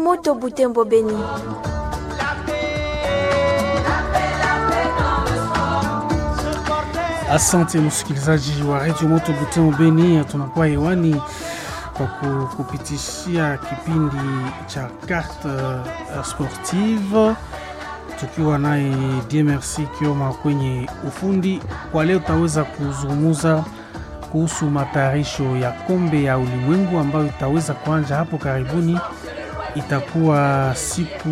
Moto Butembo Beni. Asante msikilizaji wa Radio Moto Butembo Beni, tunakuwa hewani kwa kupitishia kipindi cha carte sportive tukiwa naye DMRC Kioma kwenye ufundi. Kwa leo tutaweza kuzungumza kuhusu matayarisho ya kombe ya ulimwengu ambayo itaweza kuanza hapo karibuni. Itakuwa siku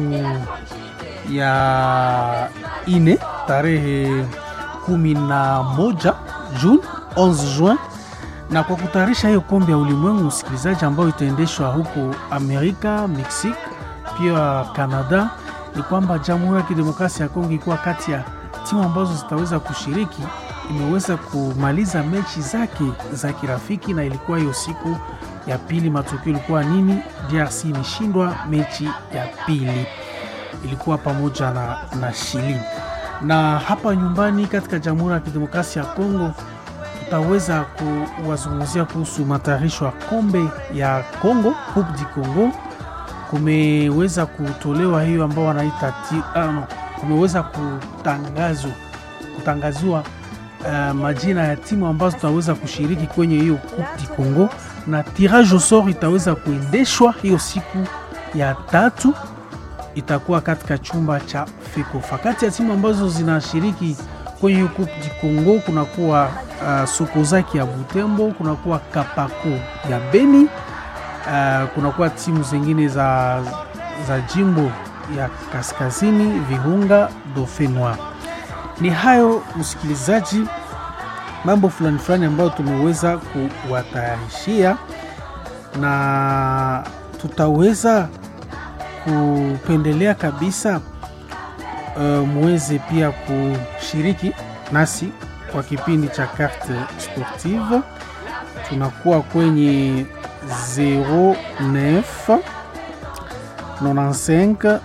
ya ine tarehe 11 June 11 Juin, na kwa kutayarisha hiyo kombe ya ulimwengu msikilizaji, ambayo itaendeshwa huko Amerika, Mexico, pia Canada, ni kwamba Jamhuri ya Kidemokrasia ya Kongo ikuwa kati ya timu ambazo zitaweza kushiriki. Imeweza kumaliza mechi zake za kirafiki, na ilikuwa hiyo siku ya pili. Matokeo ilikuwa nini? DRC imeshindwa mechi ya pili, ilikuwa pamoja na Chile. Na hapa nyumbani katika Jamhuri ya Kidemokrasia ya Kongo tutaweza kuwazungumzia kuhusu matayarisho ya kombe ya Kongo, Coupe du Congo. Kumeweza kutolewa hiyo ambao wanaita kumeweza kutangazwa majina ya timu ambazo tutaweza kushiriki kwenye hiyo Coupe du Congo, na tirage au sort itaweza kuendeshwa hiyo siku ya tatu. Itakuwa katika chumba cha FECOFA. Kati ya timu ambazo zinashiriki kwenye hiyo Coupe du Congo kunakuwa Sokozaki ya Butembo, kunakuwa Kapako ya Beni, kunakuwa timu zingine za jimbo ya Kaskazini, Virunga, Dauphin. Ni hayo msikilizaji, mambo fulani ambayo tumeweza kuwatayarishia, na tutaweza kupendelea kabisa muweze pia kushiriki nasi kwa kipindi cha carte sportive. Tunakuwa kwenye 09 95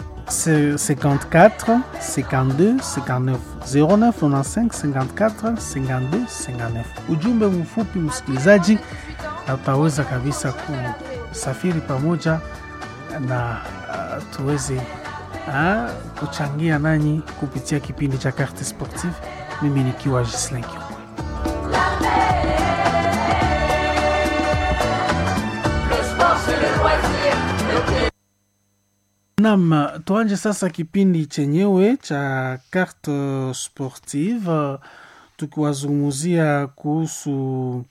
54 52 59 09 95 54 52 59. Ujumbe mfupi msikilizaji, na utaweza kabisa kusafiri pamoja na tuweze kuchangia nanyi kupitia kipindi cha carte sportive, mimi nikiwa Gislain Kioma. Naam, tuanje sasa kipindi chenyewe cha carte sportive, tukiwazungumzia kuhusu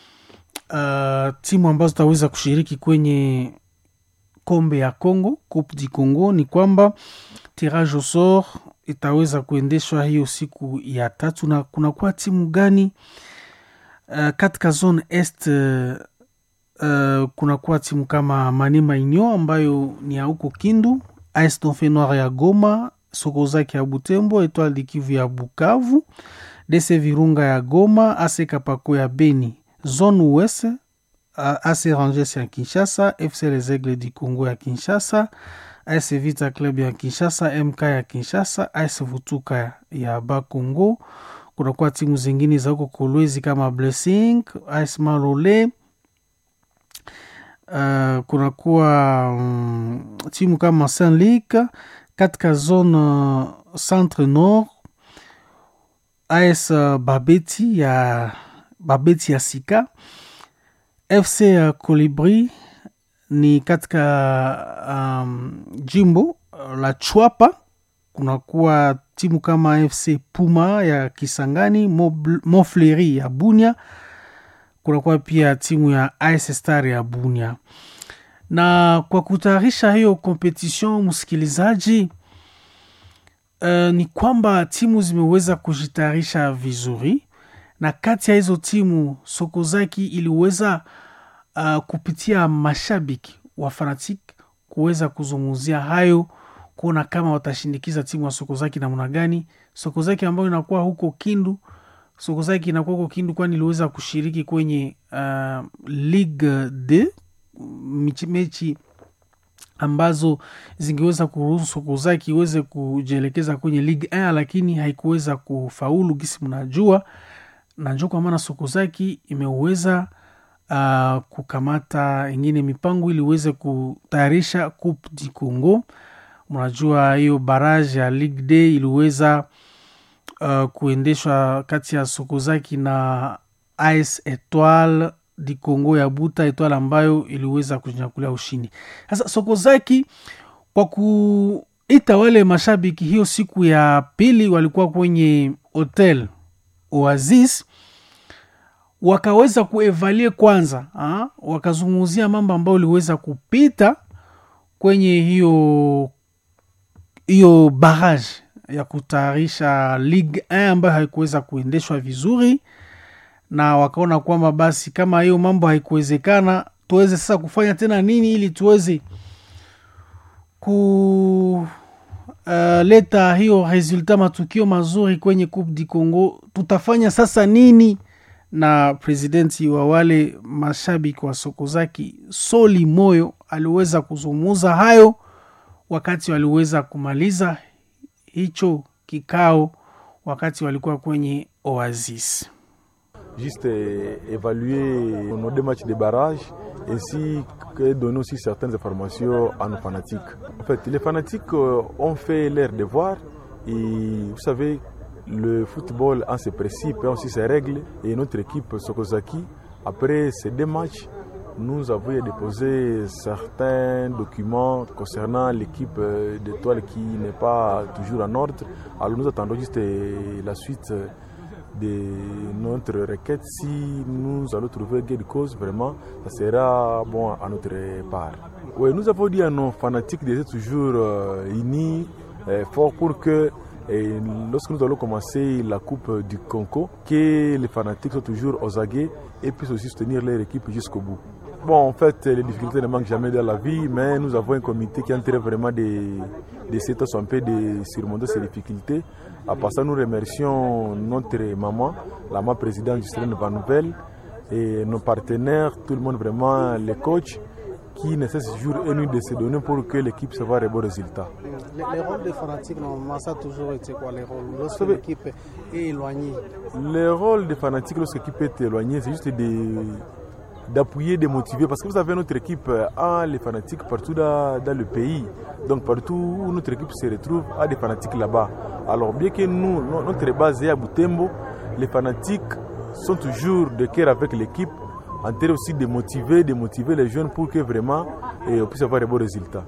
timu ambazo taweza kushiriki kwenye kombe ya Kongo, Coupe du Congo. Ni kwamba tirage au sort itaweza kuendeshwa hiyo siku ya tatu, na kunakuwa timu gani katika zone est. Kunakuwa timu kama Maniema Union ambayo ni ya huko Kindu, AS Dauphin Noir ya Goma, Sokozaki ya Butembo, Etoile du Kivu ya Bukavu, DC Virunga ya Goma, AC Kapako ya Beni. Zone ouest, AC Rangers ya Kinshasa, FC Les Aigles du Congo ya Kinshasa, AS Vita Club ya Kinshasa, MK ya Kinshasa, AS Vutuka ya Bakongo. Kunakuwa timu zingine za huko Kolwezi kama Blessing, AS Malole. Kunakuwa timu kama Saint-Luc. Katika zone centre nord, AS Babeti ya Sika, FC Colibri ni katika jimbo la Chwapa. Kunakuwa timu kama FC Puma ya Kisangani, Mofleri ya Bunia. Kunakuwa pia timu ya AS Star ya Bunia. Na kwa kutayarisha hiyo competition msikilizaji, ni kwamba timu zimeweza kujitayarisha vizuri, na kati ya hizo timu Sokozaki iliweza kupitia mashabiki wa fanatic kuweza kuzungumzia hayo, kuona kama watashindikiza timu wa Sokozaki namna gani. Sokozaki ambayo inakuwa huko Kindu, Sokozaki inakuwa huko Kindu kwani iliweza kushiriki kwenye Ligue 2, mechi ambazo zingeweza kuruhusu Sokozaki iweze kujielekeza kwenye Ligue 1, lakini haikuweza kufaulu gisi mnajua. Na njoo kwa maana Sokozaki imeweza kukamata ingine mipango ili uweze kutayarisha Coupe du Congo. Mnajua hiyo barrage ya Ligue D iliweza kuendeshwa kati ya Sokozaki na AS Etoile du Congo ya Buta, Etoile ambayo iliweza kunyakulia ushindi. Sasa Sokozaki kwa kuita wale mashabiki, hiyo siku ya pili walikuwa kwenye hotel Oasis, wakaweza kuevaluate kwanza, wakazungumzia mambo ambayo iliweza kupita kwenye hiyo barrage ya kutayarisha Ligue 1 ambayo haikuweza kuendeshwa vizuri, na wakaona kwamba basi kama hiyo mambo haikuwezekana, tuweze sasa kufanya tena nini ili tuweze leta hiyo resultat, matukio mazuri kwenye Coupe du Congo. Tutafanya sasa nini? Na presidenti wa wale mashabiki wa Sokozaki, Soli Moyo, aliweza kuzungumza hayo wakati waliweza kumaliza hicho kikao, wakati walikuwa kwenye Oasis. Juste évaluer nos deux matchs de barrage ainsi que donner aussi certaines informations à nos fanatiques. En fait, les fanatiques ont fait leur devoir et vous savez, le football en ses principes et aussi ses règles, et notre équipe Sokozaki, après ces deux matchs, nous avons déposé certains documents concernant l'équipe d'Étoile qui n'est pas toujours en ordre. Alors nous attendons juste la suite de notre requête. Si nous allons trouver gain de cause, vraiment, ça sera bon à notre part. Oui, nous avons dit à nos fanatiques d'être toujours unis, forts pour que lorsque nous allons commencer la Coupe du Congo, que les fanatiques soient toujours aux aguets et puissent aussi soutenir leur équipe jusqu'au bout. Bon, en fait, les difficultés ne manquent jamais dans la vie, mais nous avons un comité qui est en train vraiment d'essayer de surmonter ces difficultés. À part ça, nous remercions notre maman, la maman présidente Justine Van Nouvel, et nos partenaires, tout le monde vraiment, les coachs, qui ne cessent jour et nuit de se donner pour que l'équipe se voit des bons résultats. Les rôles des fanatiques, normalement, ça a toujours été quoi les rôles lorsque l'équipe est éloignée? Le rôle des fanatiques lorsque l'équipe est éloignée, c'est juste d'appuyer, de motiver, parce que vous savez, notre équipe a les fanatiques partout dans le pays. Donc partout où notre équipe se retrouve, a des fanatiques là-bas. Alors bien que nous, notre base est à Butembo, les fanatiques sont toujours de cœur avec l'équipe, en train aussi de motiver les jeunes pour que vraiment on puisse avoir de bons résultats.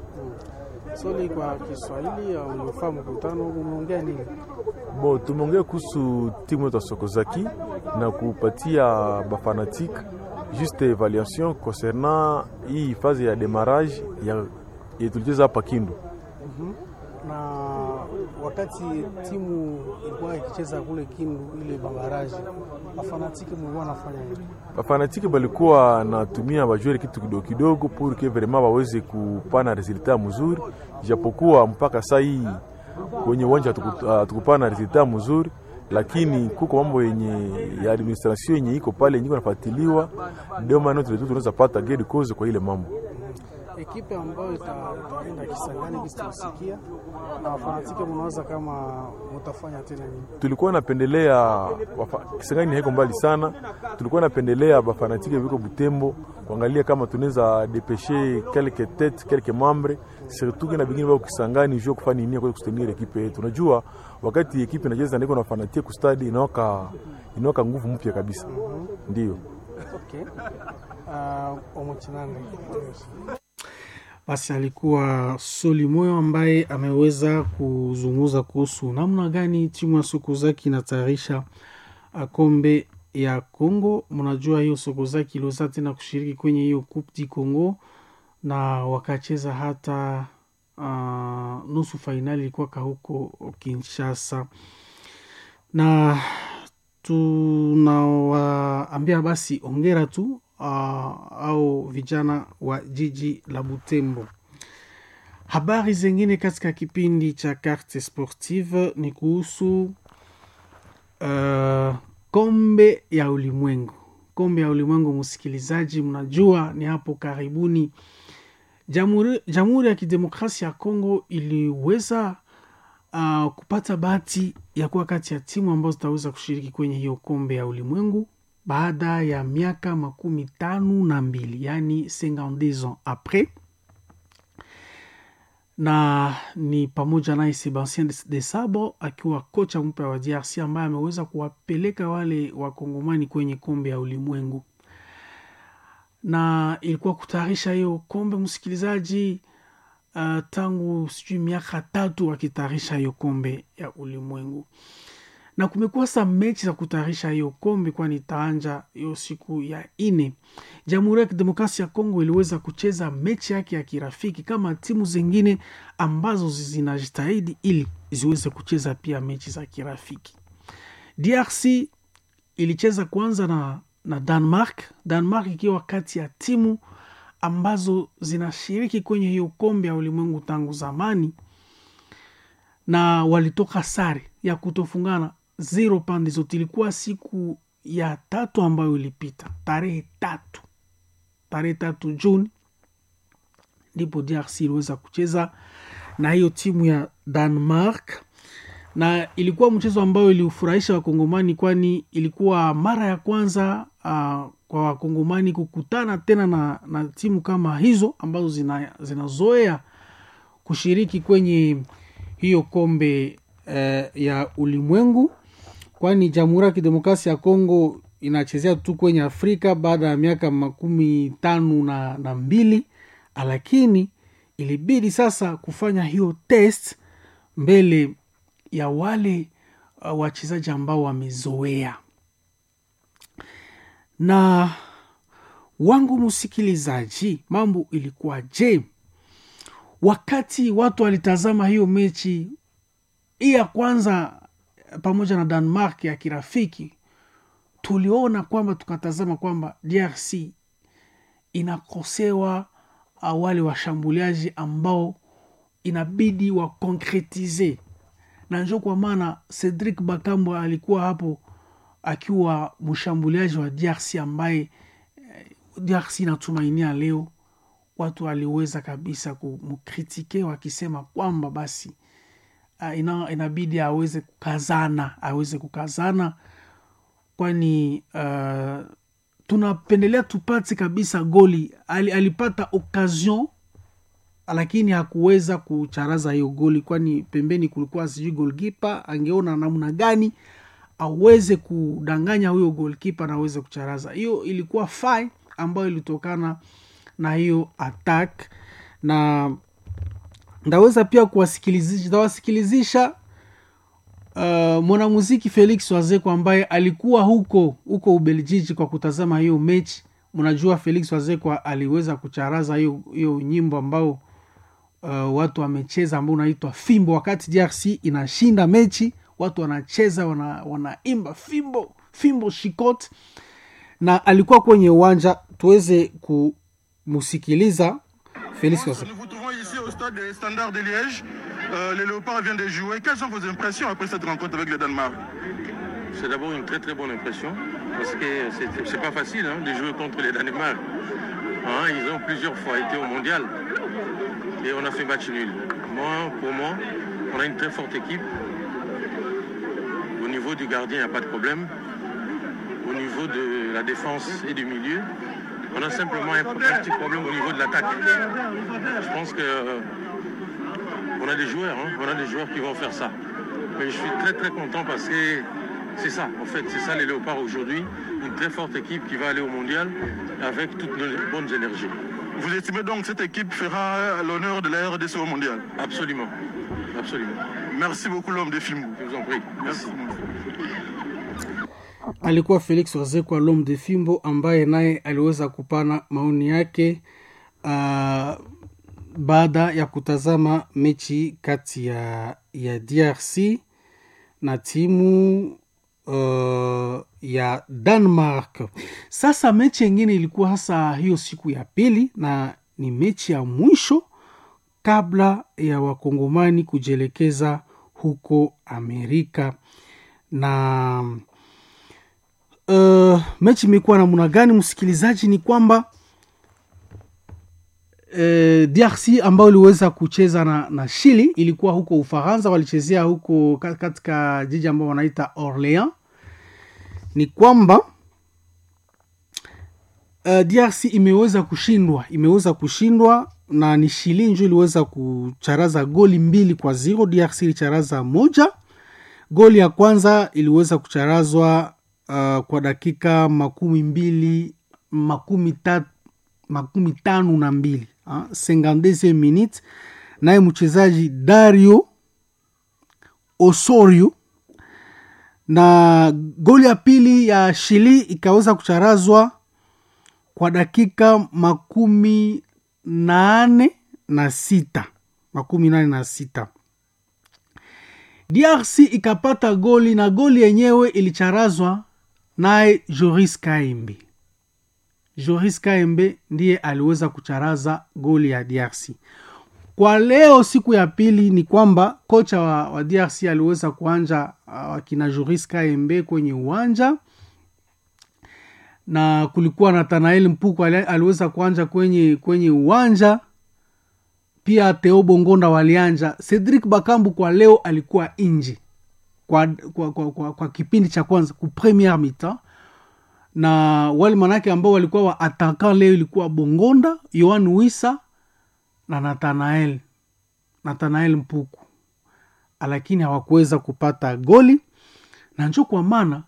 Bon, tumeongea kuhusu timu yetu ya Sokozaki na kupatia bafanatike juste évaluation concernant hii phase ya démarrage ya tulicheza hapa Kindu. Na wakati timu ilikuwa ikicheza kule Kindu ile baraji, bafanatike mlikuwa nafanya nini? Bafanatike balikuwa natumia bajue kitu kidogo kidogo pour que vraiment waweze kupana resultat mzuri, japokuwa mpaka sasa hii kwenye uwanja tukupana resultat mzuri, lakini kuko mambo yenye ya administration yenye iko pale yenye inafuatiliwa, ndio maana tunaweza pata gain de cause kwa ile mambo. Ekipe ambayo itaenda Kisangani kisikia na wafanatike mnawaza kama mtafanya tena nini? Tulikuwa napendelea Kisangani haiko mbali sana. Tulikuwa napendelea wafanatike viko Butembo kuangalia kama tunaweza dépêcher quelques têtes, quelques membres, surtout na bingine wao Kisangani juu kufanya nini kwa kustenir ekipe yetu. Unajua wakati ekipe inacheza ndiko na wafanatike ku stadi inaoka nguvu mpya kabisa. Ndio. Okay. Omochinande. Basi alikuwa Soli Moyo ambaye ameweza kuzungumza kuhusu namna gani timu ya Sokozaki inatayarisha kombe ya Kongo. Mnajua hiyo Sokozaki iliweza tena kushiriki kwenye hiyo Coupe du Congo na wakacheza hata nusu finali ilikuwa huko Kinshasa. Na tunawaambia basi ongera tu au vijana wa jiji la Butembo. Habari zingine katika kipindi cha Carte Sportive ni kuhusu kombe ya ulimwengu. Kombe ya ulimwengu, msikilizaji, mnajua ni hapo karibuni Jamhuri ya Kidemokrasia ya Kongo iliweza kupata bahati ya kuwa kati ya timu ambazo zitaweza kushiriki kwenye hiyo kombe ya ulimwengu. baada ya miaka 52, yani 52 ans après, na ni pamoja naye Sebastien Desabre akiwa kocha mpya wa DRC ambaye ameweza kuwapeleka wale wakongomani kwenye kombe ya ulimwengu. Na ilikuwa kutayarisha hiyo kombe, msikilizaji, tangu sijui miaka 3 wakitayarisha hiyo kombe ya ulimwengu. Na kumekuwa sa mechi za kutayarisha hiyo kombe, kwani itaanja hiyo siku ya 4. Jamhuri ya Kidemokrasia ya Kongo iliweza kucheza mechi yake ya kirafiki kama timu zingine ambazo zinajitahidi ili ziweze kucheza pia mechi za kirafiki. DRC ilicheza kwanza na Denmark ikiwa kati ya timu ambazo zinashiriki kwenye hiyo kombe ya ulimwengu tangu zamani, na walitoka sare ya kutofungana 0 pande zote. Ilikuwa siku ya 3 ambayo ilipita, tarehe 3 Juni, ndipo DRC iliweza kucheza na hiyo timu ya Denmark, na ilikuwa mchezo ambao iliufurahisha wakongomani, kwani ilikuwa mara ya kwanza kwa wakongomani kukutana tena na timu kama hizo ambazo zinazoea kushiriki kwenye hiyo kombe ya ulimwengu, kwani Jamhuri ya Kidemokrasia ya Kongo inachezea tu kwenye Afrika baada ya miaka 52, lakini ilibidi sasa kufanya hiyo test mbele ya wale wachezaji ambao wamezoea. Na wangu msikilizaji, mambo ilikuwa je? Wakati watu walitazama hiyo mechi ya kwanza pamoja na Denmark ya kirafiki, tuliona kwamba tukatazama kwamba DRC inakosewa wale washambuliaji ambao inabidi wa konkretize, na njoo kwa maana Cedric Bakambu alikuwa hapo akiwa mshambuliaji wa DRC ambaye DRC inatumainia leo. Watu waliweza kabisa kumkritike wakisema kwamba basi inabidi aweze kukazana, kwani tunapendelea tupate kabisa goli. Alipata occasion lakini hakuweza kucharaza hiyo goli, kwani pembeni kulikuwa sijui goalkeeper, angeona namna gani aweze kudanganya huyo goalkeeper na aweze kucharaza. Hiyo ilikuwa fine ambayo ilitokana na hiyo attack. Na ndaweza pia kuwasikilizisha mwanamuziki Felix Wazeko ambaye alikuwa huko Ubelgiji kwa kutazama hiyo mechi. Mnajua Felix Wazeko aliweza kucharaza hiyo nyimbo ambao watu wamecheza, ambao unaitwa Fimbo. Wakati DRC inashinda mechi, watu wanacheza wanaimba Fimbo Shikot, na alikuwa kwenye uwanja. Tuweze kumusikiliza Felix Wazeko. Nous vous trouvons ici au stade des Standards de Liège. Les Léopards viennent de jouer. Quelles sont vos impressions après cette rencontre avec le Danemark? C'est d'abord une très très bonne impression, parce que c'est pas facile de jouer contre les Danemark. Ils ont plusieurs fois été au mondial et on a fait match nul. Pour moi, on a une très forte équipe. Au niveau du gardien, il n'y a pas de problème. Au niveau de la défense et du milieu, on a simplement un petit problème au niveau de l'attaque. Je pense que on a des joueurs qui vont faire ça. Mais je suis très très content parce que c'est ça, en fait, c'est ça les Léopards aujourd'hui. Une très forte équipe qui va aller au mondial avec toutes nos bonnes énergies. Vous estimez donc que cette équipe fera l'honneur de la RDC au mondial? Absolument. Absolument. Merci beaucoup l'homme de Fimbo. Je vous en prie. Merci. Alikuwa Felix Wazeko l'homme de Fimbo ambaye naye aliweza kupana maoni yake baada ya kutazama mechi kati ya DRC na timu ya Denmark. Sasa mechi nyingine ilikuwa hasa hiyo siku ya pili, na ni mechi ya mwisho kabla ya wakongomani kujelekeza huko Amerika. Na mechi imekuwa namna gani, msikilizaji? Ni kwamba DRC ambao iliweza kucheza na Chile ilikuwa huko Ufaransa, walichezea huko katika jiji ambao wanaita Orléans. Ni kwamba DRC imeweza kushindwa na ni Chili ndio iliweza kucharaza goli 2-0. DRC ilicharaza 1. Goli ya kwanza iliweza kucharazwa kwa dakika 52 52 52 minutes, naye mchezaji Dario Osorio. Na goli ya pili ya Chili ikaweza kucharazwa kwa dakika 86. DRC ikapata goli, na goli yenyewe ilicharazwa naye Joris Kaembe. Joris Kaembe ndiye aliweza kucharaza goli ya DRC. Kwa leo siku ya pili ni kwamba kocha wa DRC aliweza kuanja wakina Joris Kaembe kwenye uwanja, na kulikuwa na Nathanael Mpuku aliweza kuanja kwenye uwanja, pia Theo Bongonda walianja. Cedric Bakambu kwa leo alikuwa nje kwa kipindi cha kwanza ku première mi-temps, na wale manake ambao walikuwa wa attaquant leo ilikuwa Bongonda, Yohan Wissa na Nathanael Mpuku, lakini hawakuweza kupata goli. Na njoo kwa maana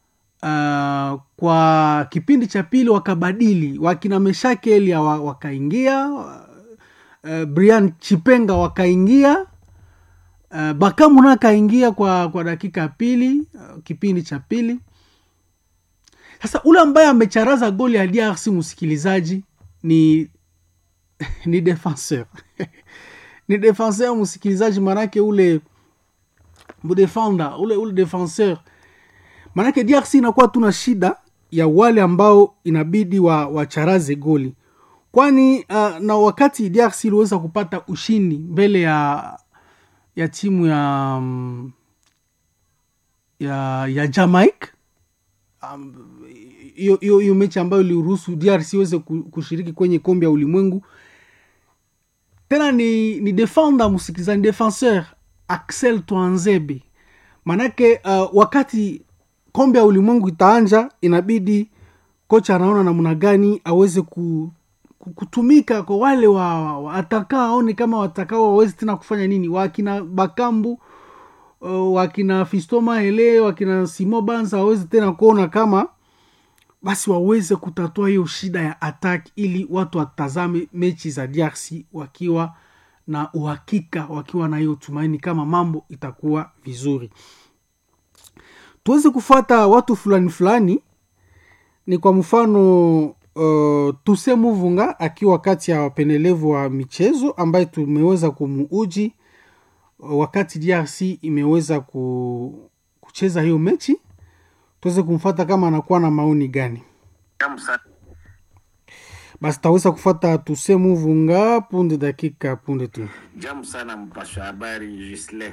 kwa kipindi cha pili wakabadili, wakina Meshakeli wakaingia, Brian Chipenga wakaingia, Bakamu na kaingia kwa dakika pili, kipindi cha pili. Sasa ule ambaye amecharaza goli ya DRC msikilizaji ni defenseur. Ni defenseur msikilizaji, manake ule mdefenda ule defenseur, manake DRC inakuwa tuna shida ya wale ambao inabidi wacharaze goli. Kwani na wakati DRC iliweza kupata ushindi mbele ya timu ya Jamaica, hiyo mechi ambayo iliruhusu DRC iweze kushiriki kwenye kombe ya ulimwengu. Tena ni defender msikizani, defenseur Axel Tuanzebe. Manake wakati kombe ya ulimwengu itaanja, inabidi kocha anaona namna gani aweze kutumika kwa wale wa ataka, aone kama watakao waweze tena kufanya nini, wakina Bakambu, wakina Fistoma Hele, wakina Simo Banza waweze tena kuona kama basi waweze kutatua hiyo shida ya attack, ili watu watazame mechi za DRC wakiwa na uhakika, wakiwa na hiyo tumaini kama mambo itakuwa vizuri. Tuweze kufuata watu fulani, ni kwa mfano Tuse Muvunga akiwa kati ya wapendelevu wa michezo ambaye tumeweza kumuuji wakati DRC imeweza kucheza hiyo mechi. Tuweze kumfuata kama anakuwa na maoni gani. Basi taweza kufuata Tuse Muvunga punde tu. Jamu sana mpasha habari Gisle.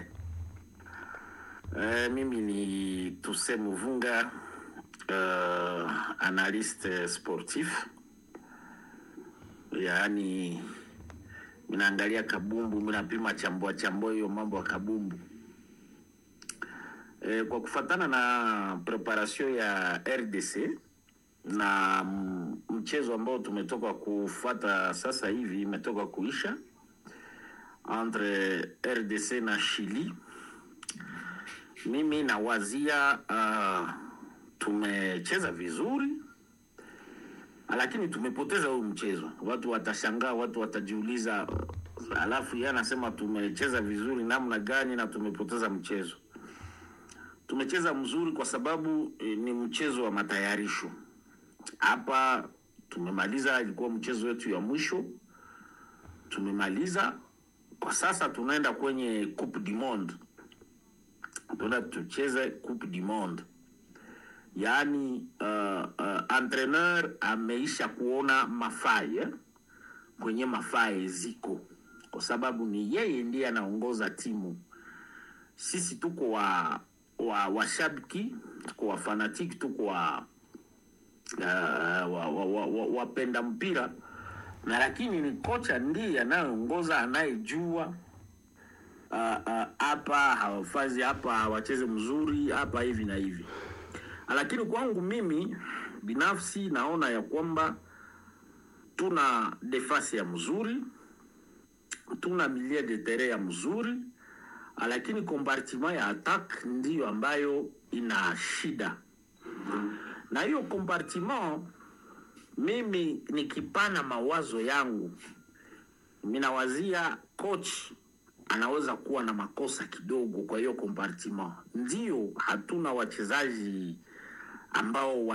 Mimi ni Tuse Muvunga, analyste sportif. Yaani minaangalia kabumbu, minapima chambua hiyo mambo ya kabumbu. Kwa kufatana na preparation ya RDC na mchezo ambao tumetoka kufuata sasa hivi imetoka kuisha entre RDC na Chili, mimi nawazia tumecheza vizuri, lakini tumepoteza huu mchezo. Watu watashangaa, watu watajiuliza, alafu yeye anasema tumecheza vizuri namna gani na tumepoteza mchezo. Tumecheza mzuri kwa sababu ni mchezo wa matayarisho. Hapa tumemaliza, ilikuwa mchezo wetu ya mwisho. Tumemaliza, kwa sasa tunaenda kwenye Coupe du Monde. Tucheze Coupe du Monde. Yaani entraîneur ameisha kuona mafai kwenye mafai ziko, kwa sababu ni yeye ndiye anaongoza timu. Sisi tuko washabiki, tuko wa fanatic, tuko wapenda mpira, na lakini ni kocha ndiye anayeongoza, anayejua hapa hawafazi, hapa hawacheze mzuri, hapa hivi na hivi. Lakini kwangu mimi binafsi naona ya kwamba tuna defense ya mzuri, tuna milieu de terrain ya mzuri, lakini compartiment ya attack ndiyo ambayo ina shida. Na hiyo compartiment, mimi nikipana mawazo yangu, minawazia coach anaweza kuwa na makosa kidogo kwa hiyo compartiment. Ndiyo hatuna wachezaji ambao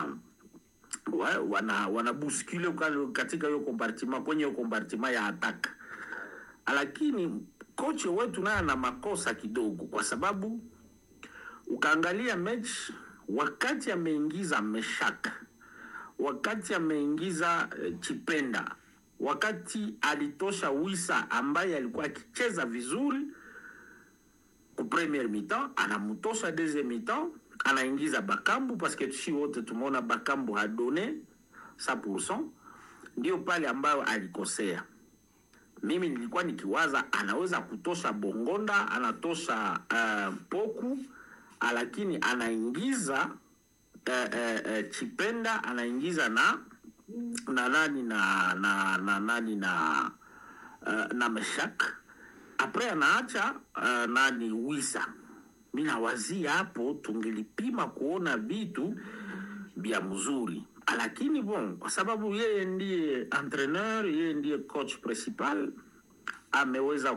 wanabuskile katika hiyo compartiment, kwenye hiyo compartiment ya attack. Lakini coach wetu naye ana makosa kidogo, kwa sababu ukaangalia match, wakati ameingiza Meshak, wakati ameingiza Chipenda, wakati alitosha Wisa ambaye alikuwa akicheza vizuri ku premier mi-temps, anamutosha deuxième mi-temps, anaingiza Bakambu, parce que tusi wote tumeona Bakambu hadone 100%, ndio pale ambayo alikosea. Mimi nilikuwa nikiwaza anaweza kutosha Bongonda, anatosha Poku, lakini anaingiza Chipenda, anaingiza na Meshak, apre anaacha Wisa. Mina wazia hapo tungelipima kuona vitu bia mzuri, lakini bon, kwa sababu yeye ndiye entraîneur, yeye ndiye coach principal, ameweza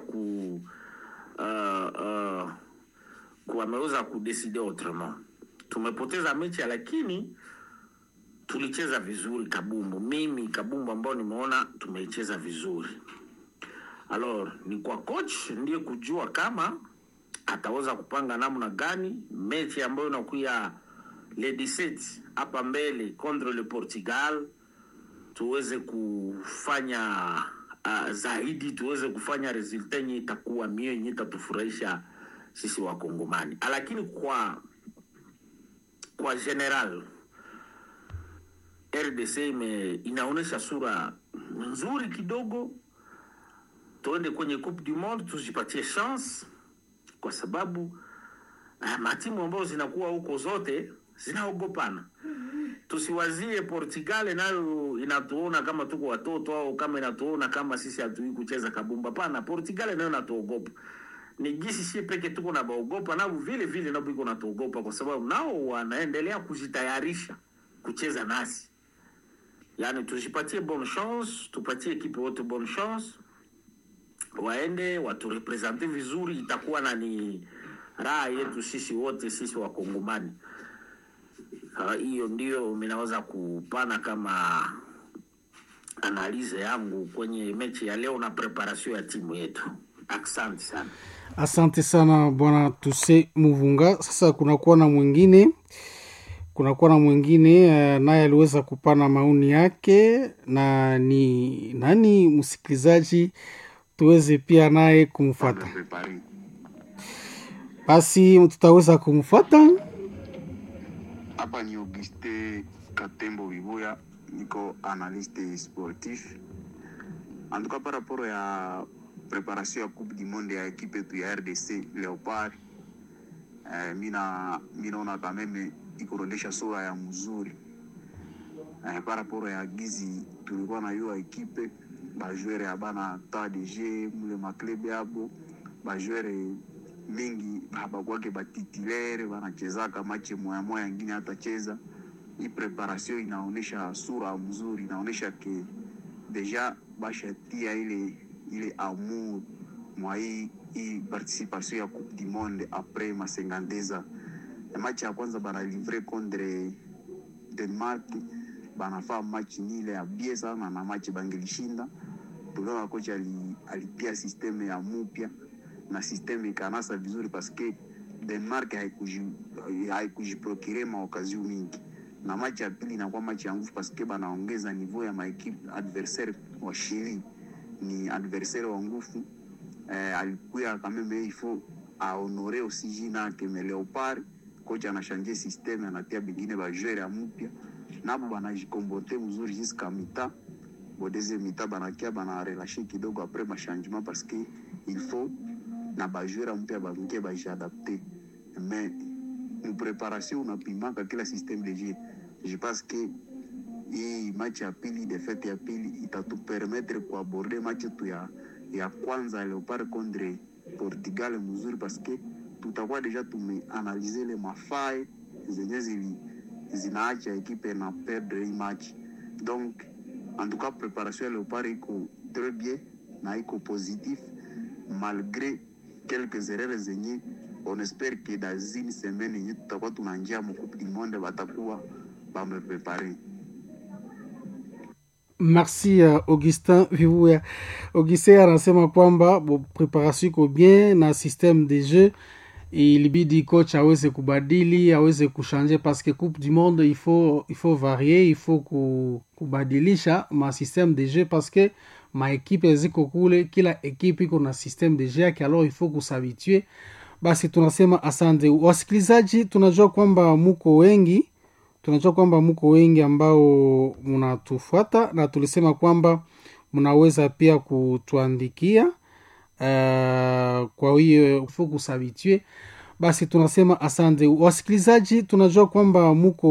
ameweza kudecide autrement. Tumepoteza mechi, lakini tulicheza vizuri kabumbu. Mimi kabumbu ambao nimeona tumeicheza vizuri. Alors ni kwa coach ndiye kujua kama ataweza kupanga namna gani mechi ambayo inakuya le 17 hapa mbele contre le Portugal, tuweze kufanya zaidi, tuweze kufanya resultat yenye itakuwa mio yenye itatufurahisha sisi wa Kongomani. Lakini kwa general RDC inaonesha sura nzuri kidogo. Tuende kwenye Coupe du Monde, tujipatie chance, kwa sababu matimu ambazo zinakuwa huko zote zinaogopana. Tusiwazie Portugal nayo inatuona kama tuko watoto, au kama inatuona kama sisi hatui kucheza kabumba. Pana, Portugal nayo inatuogopa. Ni gisi si peke tuko na baogopa, na vile vile nabo iko natuogopa, kwa sababu nao wanaendelea kujitayarisha kucheza nasi. Yani tujipatie bonne chance, tupatie ekipe wote bonne chance, waende watu represente vizuri, itakuwa na ni raha yetu sisi wote, sisi wa Kongomani. Hiyo ndio minaweza kupana kama analize yangu kwenye mechi ya leo na preparation ya timu yetu. Asante sana. Asante sana bwana Tuse Muvunga. Sasa kunakuwa na mwingine naye aliweza kupana maoni yake, na ni nani msikilizaji, tuweze pia naye kumfuata. Basi tutaweza kumfuata. Hapa ni Auguste Katembo Bibuya, niko analyste sportif. En tout cas par rapport à préparation ya Coupe du Monde ya equipe tu ya RDC Leopard, mina quand même ikorodesha sura ya mzuri. Par rapport ya gizi tulikuwa na hiyo equipe, ba joueur ya bana TDG mule maklebe hapo, ba joueur mingi hapa kwake ba titulaire wanachezaka match moya nyingine hatacheza. Hii preparation inaonesha sura mzuri, inaonesha ke deja bashatia ile amour mwa hii participation ya Coupe du Monde après masengandeza. Match ya kwanza bana livrer contre Denmark, banafaa match nile ya bie sana, na match bangelishinda. Tuliona kocha alipia systeme ya mupya, na systeme ikanasa vizuri parce que Denmark haikujiprocure maokazio mingi. Na match ya pili inakuwa match ya nguvu parce que banaongeza niveau ya maequipe adversaire. Wa Chili ni adversaire wa nguvu, alikuwa quand même il faut honorer aussi jina que Leopard. Kocha anashanje systeme, anatia bingine ba joueur ya mpya, nabo banajikombote mzuri jusqu'à mi-temps. Bo deuxième mi-temps banakia bana relâcher kidogo après ma changement parce que il faut na ba joueur mpya ba j'adapter. Mais une préparation unapimaka kila système de jeu. je pense que hii match ya pili, defete ya pili itatupermettre kuaborder match yetu ya kwanza Leopard contre Portugal mzuri, parce que tutakuwa deja tumeanalize le mafaille zenye zinaacha ekipe na perdre hii match. Donc en tout cas préparation ya Leopard iko très bien na iko positif malgré quelques erreurs zenye on espère que dans une semaine yenye tutakuwa tunanjia mu Coupe du Monde batakuwa bameprepare. Merci Augustin Vivuya. Augustin anasema kwamba preparation iko bien na système de jeu, ilibidi coach aweze kubadili, aweze kuchanger parce que Coupe du Monde il faut varier, il faut kubadilisha ma système de jeu parce que ma equipe ziko kule, kila equipe iko na système de jeu yake, alors il faut kushabitue. Basi tunasema asante wasikilizaji, tunajua kwamba muko wengi ambao mnatufuata, na tulisema kwamba mnaweza pia kutuandikia kwa hiyo fuku sabitue. Basi tunasema asante wasikilizaji, tunajua kwamba muko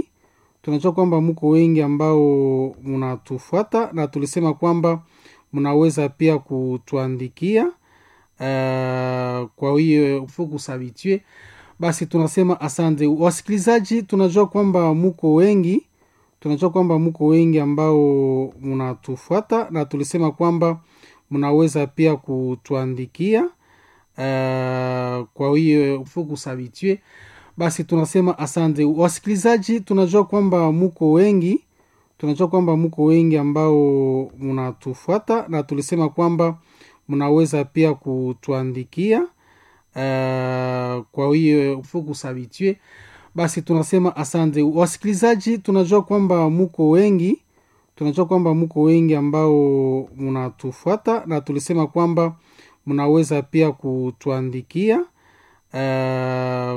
wengi ambao mnatufuata, na tulisema kwamba mnaweza pia kutuandikia kwa hiyo fuku sabitue. Basi tunasema asante wasikilizaji, tunajua kwamba muko wengi ambao mnatufuata, na tulisema kwamba mnaweza pia kutuandikia kwa hiyo fuku sabitue. Basi tunasema asante wasikilizaji, tunajua kwamba muko wengi ambao mnatufuata, na tulisema kwamba mnaweza pia kutuandikia kwa hiyo fuku sabitue. Basi tunasema asante wasikilizaji, tunajua kwamba muko wengi ambao mnatufuata, na tulisema kwamba mnaweza pia kutuandikia